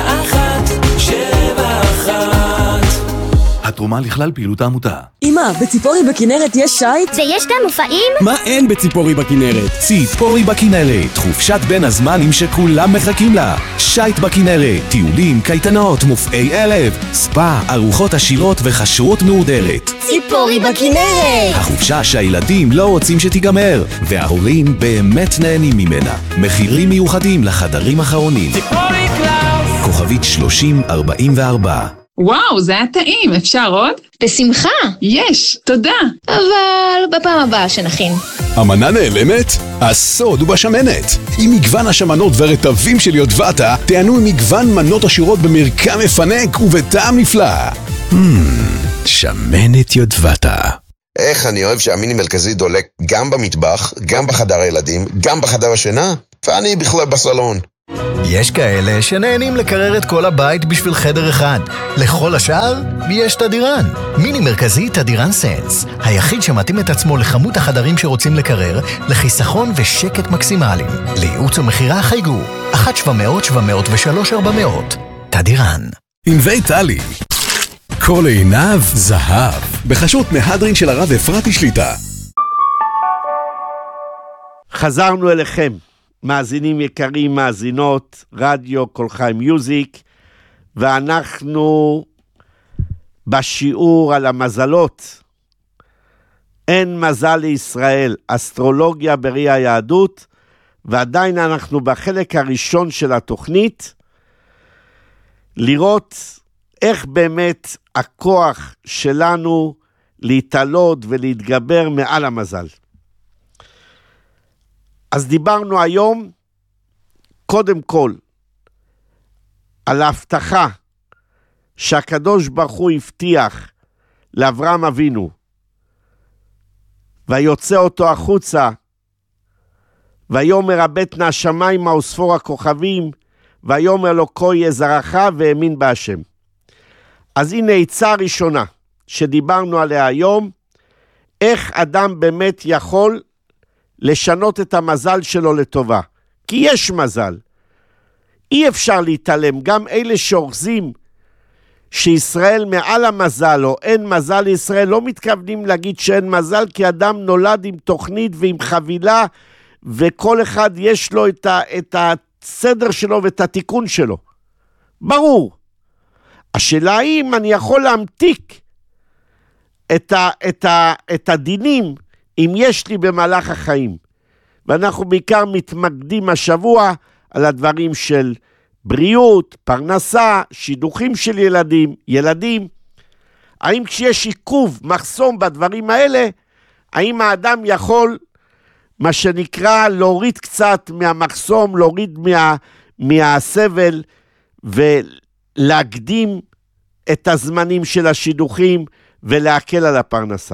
9171. התרומה לכלל פעילות העמותה. אמא, בציפורי בכנרת יש שייט? ויש גם מופעים? מה אין בציפורי בכנרת? ציפורי בכנרת, חופשת בין הזמנים שכולם מחכים לה. שייט בכנרת, טיולים, קייטנות, מופעי ערב, ספא, ארוחות עשירות וחשרות מהודרת. ציפורי בכנרת! החופשה שהילדים לא רוצים שתיגמר, וההורים באמת נהנים ממנה. מחירים מיוחדים לחדרים אחרונים. ציפורי קלאוס! כוכבית 3044. וואו, זה היה טעים, אפשר עוד? בשמחה. יש, תודה. אבל בפעם הבאה שנכין. המנה נעלמת? הסוד הוא בשמנת. עם מגוון השמנות והרטבים של יודבטה, תענו עם מגוון מנות עשירות במרקם מפנק ובטעם נפלא. שמנת יודבטה. איך אני אוהב שהמיני מרכזי דולק גם במטבח, גם בחדר הילדים, גם בחדר השינה, ואני בכלל בסלון. יש כאלה שנהנים לקרר את כל הבית בשביל חדר אחד. לכל השאר, יש תדירן. מיני מרכזי תדירן סנס. היחיד שמתאים את עצמו לכמות החדרים שרוצים לקרר, לחיסכון ושקט מקסימליים. לייעוץ ומחירה חייגו. 1-700-703-400. תדירן. ענבי טלי. כל עיניו זהב. בחשות מהדרין של הרב אפרתי שליטה. חזרנו אליכם. מאזינים יקרים, מאזינות, רדיו כל חי מיוזיק, ואנחנו בשיעור על המזלות. אין מזל לישראל, אסטרולוגיה בראי היהדות, ועדיין אנחנו בחלק הראשון של התוכנית, לראות איך באמת הכוח שלנו להתעלות ולהתגבר מעל המזל. אז דיברנו היום, קודם כל, על ההבטחה שהקדוש ברוך הוא הבטיח לאברהם אבינו, ויוצא אותו החוצה, ויאמר הבט נא השמיימה וספור הכוכבים, ויאמר לו כה יהיה זרעך, והאמין בהשם. אז הנה עצה ראשונה שדיברנו עליה היום, איך אדם באמת יכול לשנות את המזל שלו לטובה. כי יש מזל. אי אפשר להתעלם. גם אלה שאוחזים שישראל מעל המזל או אין מזל לישראל, לא מתכוונים להגיד שאין מזל, כי אדם נולד עם תוכנית ועם חבילה, וכל אחד יש לו את הסדר שלו ואת התיקון שלו. ברור. השאלה היא אם אני יכול להמתיק את הדינים אם יש לי במהלך החיים. ואנחנו בעיקר מתמקדים השבוע על הדברים של בריאות, פרנסה, שידוכים של ילדים. האם כשיש עיכוב, מחסום בדברים האלה, האם האדם יכול, מה שנקרא, להוריד קצת מהמחסום, להוריד מהסבל, ולהקדים את הזמנים של השידוכים, ולהקל על הפרנסה.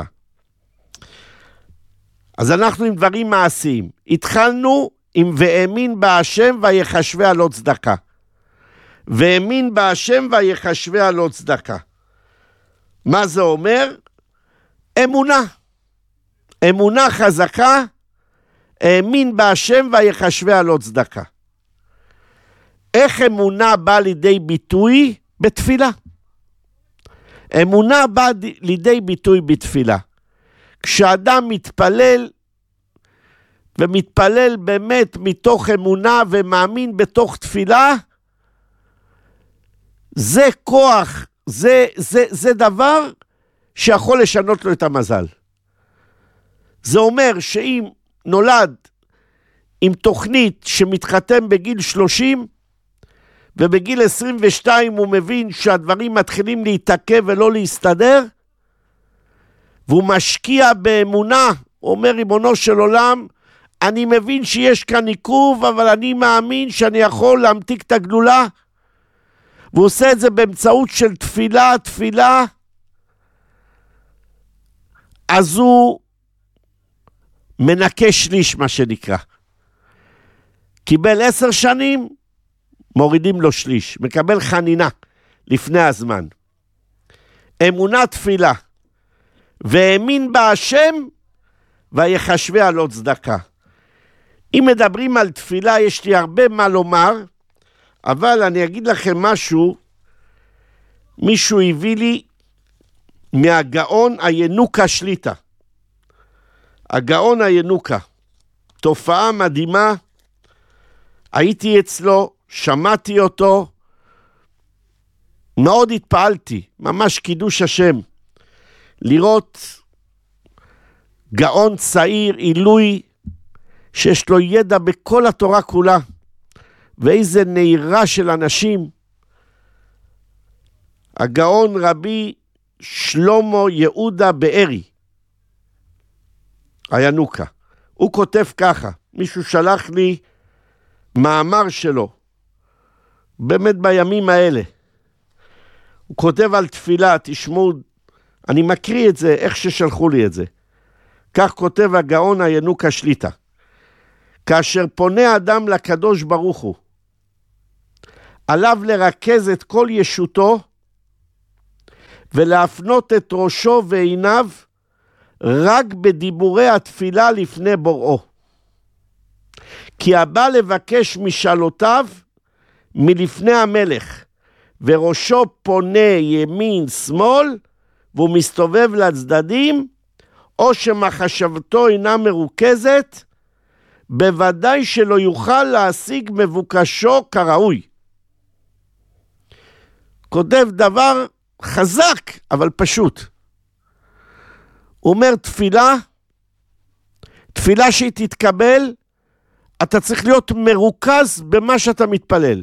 אז אנחנו עם דברים מעשיים. התחלנו עם והאמין בהשם ויחשביה לא צדקה. והאמין בהשם ויחשביה לא צדקה. מה זה אומר? אמונה. אמונה חזקה, האמין בהשם ויחשביה לא צדקה. איך אמונה באה לידי ביטוי? בתפילה. אמונה באה לידי ביטוי בתפילה. כשאדם מתפלל, ומתפלל באמת מתוך אמונה ומאמין בתוך תפילה, זה כוח, זה דבר שיכול לשנות לו את המזל. זה אומר שאם נולד עם תוכנית שמתחתם בגיל 30, ובגיל 22 הוא מבין שהדברים מתחילים להתעכב ולא להסתדר, והוא משקיע באמונה, הוא אומר ריבונו של עולם, אני מבין שיש כאן עיכוב, אבל אני מאמין שאני יכול להמתיק את הגלולה, והוא עושה את זה באמצעות של תפילה, אז הוא מנקה שליש, מה שנקרא. קיבל 10 שנים, מורידים לו שליש, מקבל חנינה לפני הזמן. אמונה תפילה. והאמין בהשם ויחשביה לא צדקה. אם מדברים על תפילה, יש לי הרבה מה לומר, אבל אני אגיד לכם משהו, מישהו הביא לי מהגאון הינוקה שליטה. הגאון הינוקה, תופעה מדהימה, הייתי אצלו, שמעתי אותו, מאוד התפעלתי, ממש קידוש השם. לראות גאון צעיר, עילוי, שיש לו ידע בכל התורה כולה, ואיזה נהירה של אנשים. הגאון רבי שלמה יהודה בארי, הינוקה. הוא כותב ככה, מישהו שלח לי מאמר שלו, באמת בימים האלה. הוא כותב על תפילה, תשמעו, אני מקריא את זה, איך ששלחו לי את זה. כך כותב הגאון הינוקה שליטה. כאשר פונה אדם לקדוש ברוך הוא, עליו לרכז את כל ישותו, ולהפנות את ראשו ועיניו, רק בדיבורי התפילה לפני בוראו. כי הבא לבקש משאלותיו מלפני המלך, וראשו פונה ימין שמאל, והוא מסתובב לצדדים, או שמחשבתו אינה מרוכזת, בוודאי שלא יוכל להשיג מבוקשו כראוי. כותב דבר חזק, אבל פשוט. הוא אומר תפילה שהיא תתקבל, אתה צריך להיות מרוכז במה שאתה מתפלל.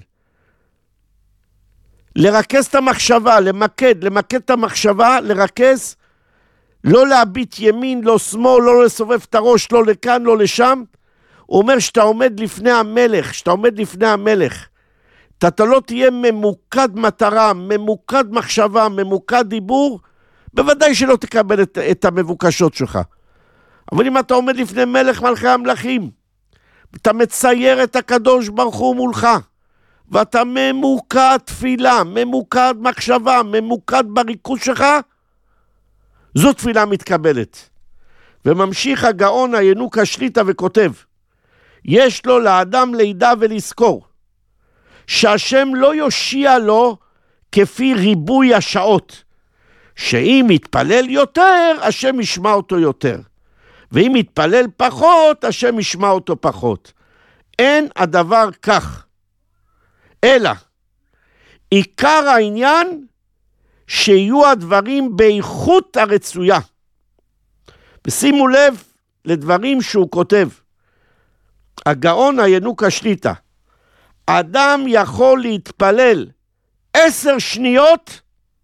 לרכז את המחשבה, למקד את המחשבה, לרכז, לא להביט ימין, לא שמאל, לא לסובב את הראש, לא לכאן, לא לשם. הוא אומר שאתה עומד לפני המלך, אתה לא תהיה ממוקד מטרה, ממוקד מחשבה, ממוקד דיבור, בוודאי שלא תקבל את המבוקשות שלך. אבל אם אתה עומד לפני מלך מלכי המלכים, אתה מצייר את הקדוש ברוך הוא מולך, ואתה ממוקד תפילה, ממוקד מחשבה, ממוקד בריכוז שלך, זו תפילה מתקבלת. וממשיך הגאון הינוקה שליטה וכותב, יש לו לאדם לידע ולזכור, שהשם לא יושיע לו כפי ריבוי השעות, שאם יתפלל יותר, השם ישמע אותו יותר, ואם יתפלל פחות, השם ישמע אותו פחות. אין הדבר כך, אלא עיקר העניין שיהיו הדברים באיכות הרצויה. ושימו לב לדברים שהוא כותב, הגאון הינוקה שליטה, אדם יכול להתפלל 10 שניות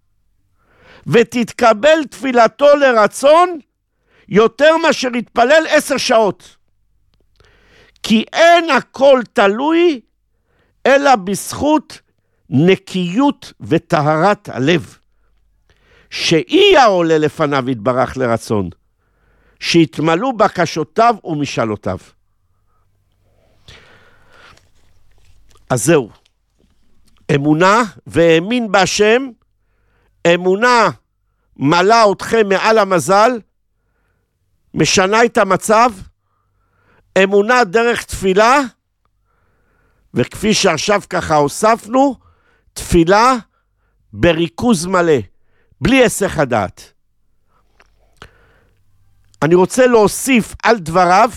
ותתקבל תפילתו לרצון יותר מאשר יתפלל 10 שעות. כי אין הכל תלוי אלא בזכות נקיות וטהרת הלב, שהיא העולה לפניו יתברך לרצון, שיתמלאו בקשותיו ומשאלותיו. אז זהו, אמונה והאמין בהשם, אמונה מלאה אתכם מעל המזל, משנה את המצב, אמונה דרך תפילה, וכפי שעכשיו ככה הוספנו, תפילה בריכוז מלא, בלי היסח הדעת. אני רוצה להוסיף על דבריו,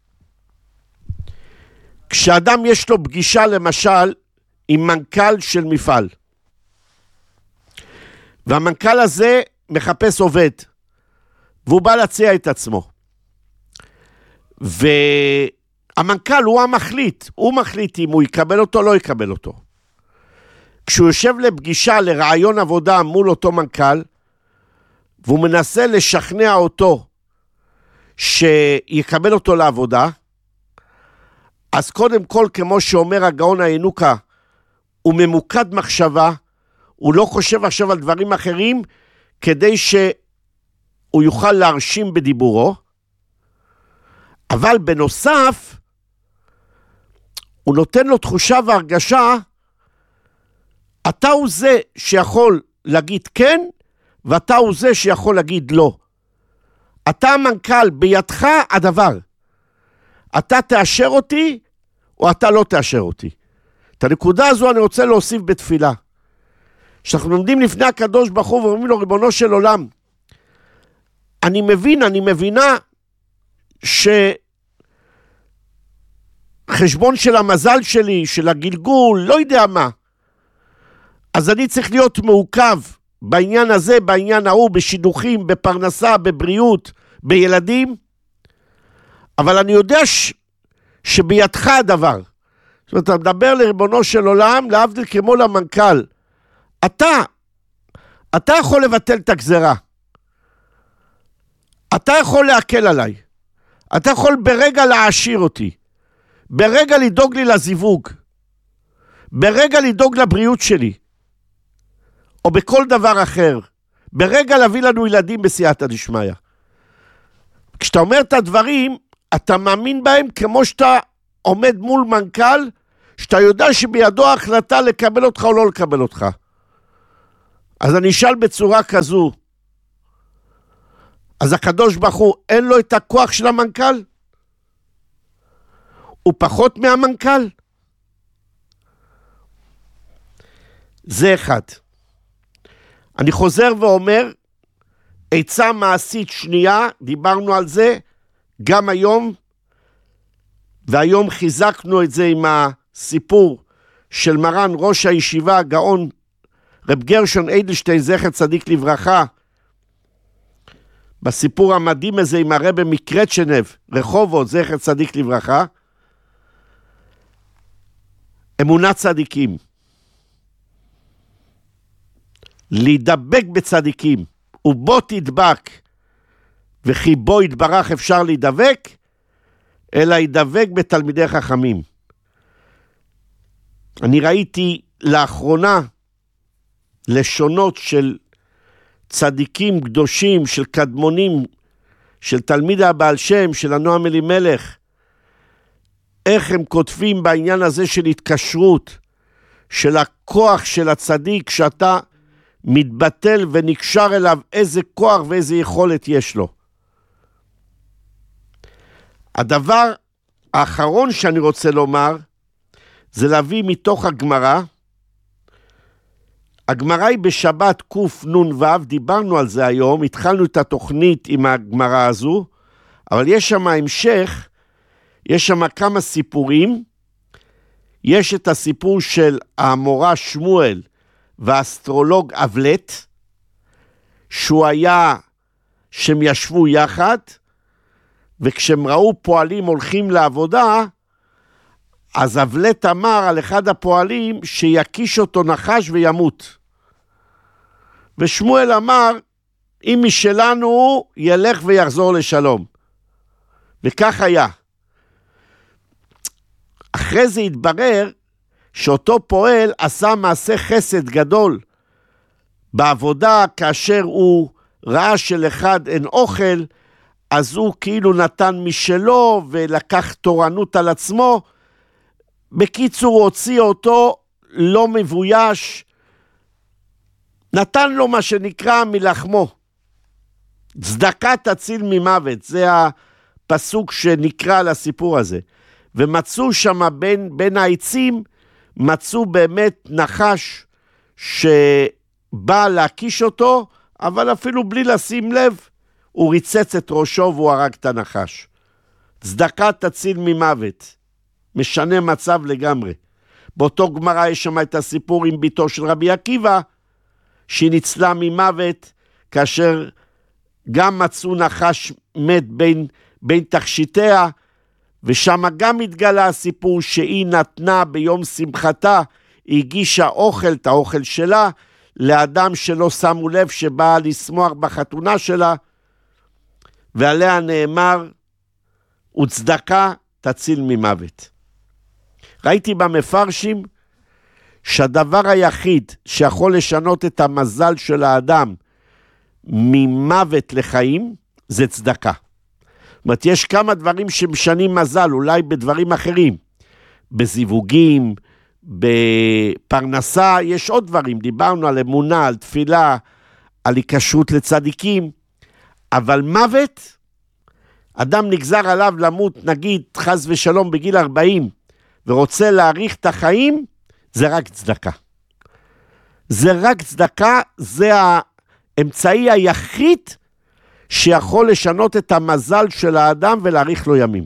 כשאדם יש לו פגישה למשל עם מנכ"ל של מפעל, והמנכ"ל הזה מחפש עובד, והוא בא להציע את עצמו, והמנכ"ל הוא המחליט, הוא מחליט אם הוא יקבל אותו או לא יקבל אותו. כשהוא יושב לפגישה, לרעיון עבודה מול אותו מנכ"ל, והוא מנסה לשכנע אותו שיקבל אותו לעבודה, אז קודם כל, כמו שאומר הגאון הינוקה, הוא ממוקד מחשבה, הוא לא חושב עכשיו על דברים אחרים, כדי שהוא יוכל להרשים בדיבורו, אבל בנוסף, הוא נותן לו תחושה והרגשה, אתה הוא זה שיכול להגיד כן, ואתה הוא זה שיכול להגיד לא. אתה המנכ"ל, בידך הדבר. אתה תאשר אותי, או אתה לא תאשר אותי. את הנקודה הזו אני רוצה להוסיף בתפילה. שאנחנו לומדים לפני הקדוש ברוך הוא, ואומרים לו, ריבונו של עולם, אני מבינה, שחשבון של המזל שלי, של הגלגול, לא יודע מה. אז אני צריך להיות מעוקב בעניין הזה, בעניין ההוא, בשידוכים, בפרנסה, בבריאות, בילדים. אבל אני יודע שבידך הדבר. זאת אומרת, אתה מדבר לריבונו של עולם, להבדיל כמו למנכ"ל. אתה יכול לבטל את הגזרה. אתה יכול להקל עליי. אתה יכול ברגע להעשיר אותי. ברגע לדאוג לי לזיווג. ברגע לדאוג לבריאות שלי. או בכל דבר אחר. ברגע להביא לנו ילדים בסייעתא דשמיא. כשאתה אומר את הדברים, אתה מאמין בהם כמו שאתה עומד מול מנכ"ל, שאתה יודע שבידו ההחלטה לקבל אותך או לא לקבל אותך. אז אני אשאל בצורה כזו, אז הקדוש ברוך הוא אין לו את הכוח של המנכ"ל? הוא פחות מהמנכ"ל? זה אחד. אני חוזר ואומר, עצה מעשית שנייה, דיברנו על זה, גם היום, והיום חיזקנו את זה עם הסיפור של מרן ראש הישיבה, הגאון רב גרשון אדלשטיין, זכר צדיק לברכה, בסיפור המדהים הזה עם הרב מקרצ'נב, רחובות, זכר צדיק לברכה, אמונת צדיקים. להידבק בצדיקים, ובו תדבק, וכי בו יתברך אפשר להידבק, אלא ידבק בתלמידי חכמים. אני ראיתי לאחרונה לשונות של צדיקים קדושים, של קדמונים, של תלמיד הבעל שם, של הנועם אלימלך, איך הם כותבים בעניין הזה של התקשרות, של הכוח של הצדיק, שאתה מתבטל ונקשר אליו איזה כוח ואיזה יכולת יש לו. הדבר האחרון שאני רוצה לומר, זה להביא מתוך הגמרא. הגמרא היא בשבת קנ"ו, דיברנו על זה היום, התחלנו את התוכנית עם הגמרא הזו, אבל יש שם המשך, יש שם כמה סיפורים. יש את הסיפור של המורה שמואל והאסטרולוג אבלט, שהוא היה, שהם ישבו יחד, וכשהם ראו פועלים הולכים לעבודה, אז אבלט אמר על אחד הפועלים שיקיש אותו נחש וימות. ושמואל אמר, אם משלנו ילך ויחזור לשלום. וכך היה. אחרי זה התברר שאותו פועל עשה מעשה חסד גדול בעבודה, כאשר הוא ראה שלאחד אין אוכל, אז הוא כאילו נתן משלו ולקח תורנות על עצמו. בקיצור, הוא הוציא אותו לא מבויש, נתן לו מה שנקרא מלחמו. צדקה תציל ממוות, זה הפסוק שנקרא לסיפור הזה. ומצאו שם בין העצים, מצאו באמת נחש שבא להקיש אותו, אבל אפילו בלי לשים לב, הוא ריצץ את ראשו והוא הרג את הנחש. צדקה תציל ממוות. משנה מצב לגמרי. באותו גמרא יש שם את הסיפור עם ביתו של רבי עקיבא, שהיא ניצלה ממוות, כאשר גם מצאו נחש מת בין תכשיטיה, ושם גם התגלה הסיפור שהיא נתנה ביום שמחתה, היא הגישה אוכל, את האוכל שלה, לאדם שלא שמו לב שבא לשמוח בחתונה שלה, ועליה נאמר, וצדקה תציל ממוות. ראיתי במפרשים שהדבר היחיד שיכול לשנות את המזל של האדם ממוות לחיים, זה צדקה. זאת אומרת, יש כמה דברים שמשנים מזל, אולי בדברים אחרים. בזיווגים, בפרנסה, יש עוד דברים. דיברנו על אמונה, על תפילה, על היקשרות לצדיקים. אבל מוות, אדם נגזר עליו למות, נגיד, חס ושלום בגיל 40, ורוצה להאריך את החיים, זה רק צדקה. זה רק צדקה, זה האמצעי היחיד שיכול לשנות את המזל של האדם ולהאריך לו ימים.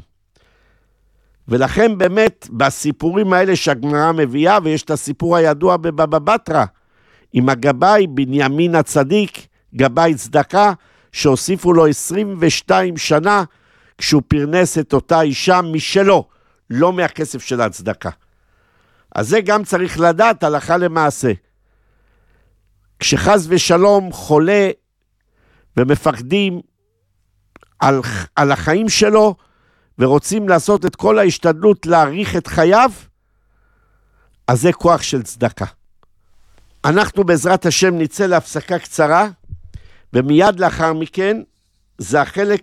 ולכן באמת בסיפורים האלה שהגמרא מביאה, ויש את הסיפור הידוע בבבא בתרא, עם הגבאי בנימין הצדיק, גבאי צדקה, שהוסיפו לו 22 שנה, כשהוא פרנס את אותה אישה משלו, לא מהכסף של הצדקה. אז זה גם צריך לדעת הלכה למעשה. כשחס ושלום חולה ומפחדים על החיים שלו, ורוצים לעשות את כל ההשתדלות להאריך את חייו, אז זה כוח של צדקה. אנחנו בעזרת השם נצא להפסקה קצרה, ומיד לאחר מכן, זה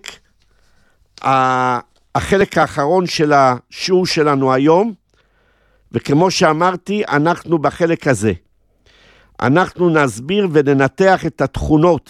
החלק האחרון של השיעור שלנו היום, וכמו שאמרתי, אנחנו בחלק הזה. אנחנו נסביר וננתח את התכונות